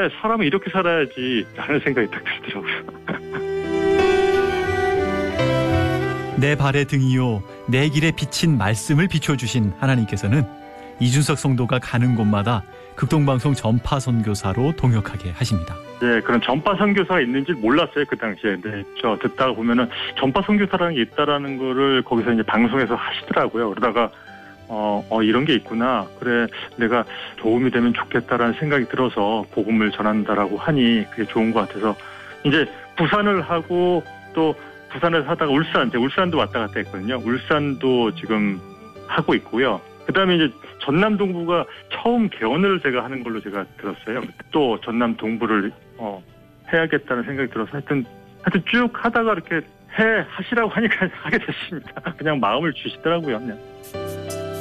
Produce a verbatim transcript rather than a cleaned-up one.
그래 사람은 이렇게 살아야지 라는 생각이 딱 들더라고요. 내 발의 등이요 내 길에 비친 말씀을 비춰주신 하나님께서는 이준석 성도가 가는 곳마다 극동방송 전파 선교사로 동역하게 하십니다. 네, 그런 전파 선교사가 있는지 몰랐어요 그 당시에. 근데 저 듣다가 보면은 전파 선교사라는 게 있다라는 거를 거기서 이제 방송에서 하시더라고요. 그러다가 어, 어 이런 게 있구나. 그래 내가 도움이 되면 좋겠다라는 생각이 들어서 복음을 전한다라고 하니 그게 좋은 것 같아서 이제 부산을 하고 또 부산에서 하다가 울산, 이제 울산도 왔다 갔다 했거든요. 울산도 지금 하고 있고요. 그 다음에 이제 전남 동부가 처음 개원을 제가 하는 걸로 제가 들었어요. 또 전남 동부를 어, 해야겠다는 생각이 들어서 하여튼, 하여튼 쭉 하다가 이렇게 해 하시라고 하니까 하게 됐습니다. 그냥 마음을 주시더라고요. 그냥.